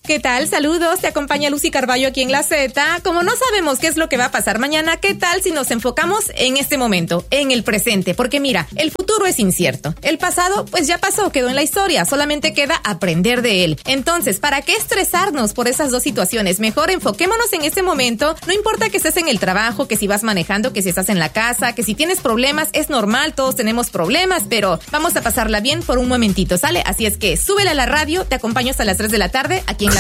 ¿Qué tal? Saludos, te acompaña Lucy Carballo aquí en La Z. Como no sabemos qué es lo que va a pasar mañana, ¿qué tal si nos enfocamos en este momento, en el presente? Porque mira, el futuro es incierto. El pasado, pues ya pasó, quedó en la historia, solamente queda aprender de él. Entonces, ¿para qué estresarnos por esas dos situaciones? Mejor enfoquémonos en este momento. No importa que estés en el trabajo, que si vas manejando, que si estás en la casa, que si tienes problemas, es normal, todos tenemos problemas, pero vamos a pasarla bien por un momentito, ¿sale? Así es que súbele a la radio, te acompaño hasta las 3 de la tarde aquí en